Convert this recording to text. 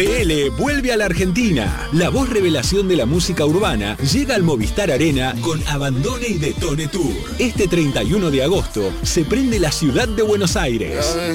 ABL vuelve a la Argentina. La voz revelación de la música urbana llega al Movistar Arena con Abandone y Detone Tour. Este 31 de agosto se prende la ciudad de Buenos Aires.